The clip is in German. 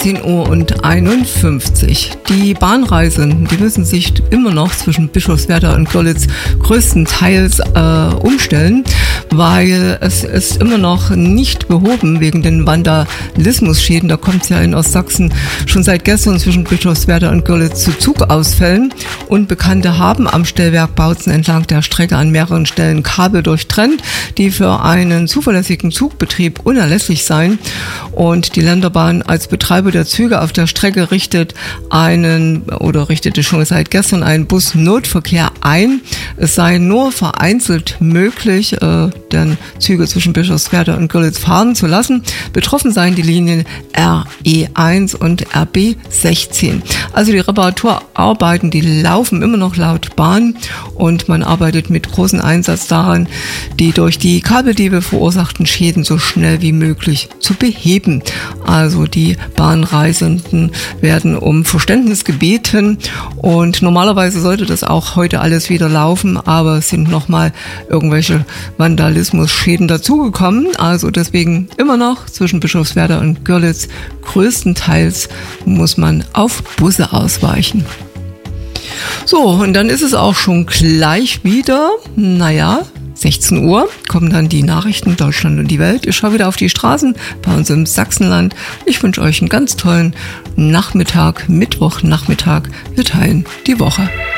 16:51 Uhr. Die Bahnreisenden, die müssen sich immer noch zwischen Bischofswerda und Görlitz größtenteils umstellen, weil es ist immer noch nicht behoben wegen den Vandalismusschäden. Da kommt es ja in Ostsachsen schon seit gestern zwischen Bischofswerda und Görlitz zu Zugausfällen. Und Bekannte haben am Stellwerk Bautzen entlang der Strecke an mehreren Stellen Kabel durchtrennt, die für einen zuverlässigen Zugbetrieb unerlässlich seien. Und die Länderbahn als Betreiber der Züge auf der Strecke richtete schon seit gestern einen Bus-Notverkehr ein. Es sei nur vereinzelt möglich, den Züge zwischen Bischofswerda und Görlitz fahren zu lassen. Betroffen seien die Linien RE1 und RB16. Also die Reparaturarbeiten, die laufen immer noch laut Bahn und man arbeitet mit großem Einsatz daran, die durch die Kabeldiebe verursachten Schäden so schnell wie möglich zu beheben. Also die Bahnreisenden werden um Verständnis gebeten und normalerweise sollte das auch heute alles wieder laufen, aber es sind nochmal irgendwelche Vandalismusschäden dazugekommen. Also deswegen immer noch zwischen Bischofswerda und Görlitz größtenteils muss man auf Busse ausweichen. So, und dann ist es auch schon gleich wieder, 16 Uhr kommen dann die Nachrichten Deutschland und die Welt. Ich schaue wieder auf die Straßen bei uns im Sachsenland. Ich wünsche euch einen ganz tollen Nachmittag, Mittwochnachmittag. Wir teilen die Woche.